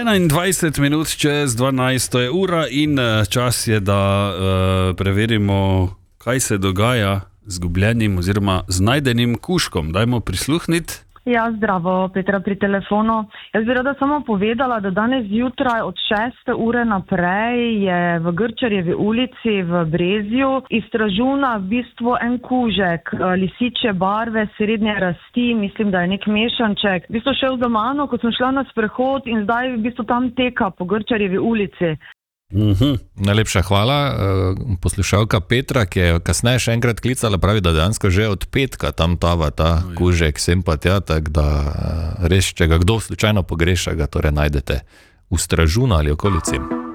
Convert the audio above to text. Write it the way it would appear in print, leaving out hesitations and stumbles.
21 minut čez 12 je ura in čas je, da preverimo, kaj se dogaja z gubljenim oziroma z najdenim kužkom. Dajmo prisluhniti. Ja, zdravo, Petra pri telefonu. Jaz bi rada samo povedala, da danes zjutraj od 6. ure naprej je v Grčarjevi ulici v Brezju iz Stražuna v bistvu en kužek lisičje barve, srednje rasti, mislim, da je nek mešanček. V bistvu šel za mano, ko sem šla na sprehod in zdaj v bistvu tam teka po Grčarjevi ulici. Najlepša hvala. Poslušalka Petra, ki je kasneje še enkrat klicala, pravi, da dejansko že od petka tam tava ta kužek sem pa tja, tako da res, če ga kdo slučajno pogreša, ga torej najdete v Stražunu ali okolici.